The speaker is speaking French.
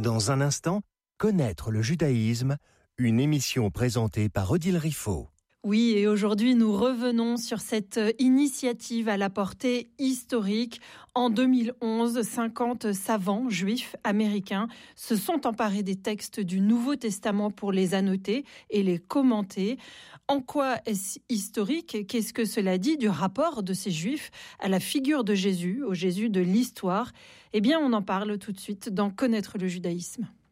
Dans un instant, connaître le judaïsme, une émission présentée par Odile Riffaut. Oui, et aujourd'hui, nous revenons sur cette initiative à la portée historique. En 2011, 50 savants juifs américains se sont emparés des textes du Nouveau Testament pour les annoter et les commenter. En quoi est-ce historique ? Qu'est-ce que cela dit du rapport de ces juifs à la figure de Jésus, au Jésus de l'histoire ? Eh bien, on en parle tout de suite dans Connaître le judaïsme.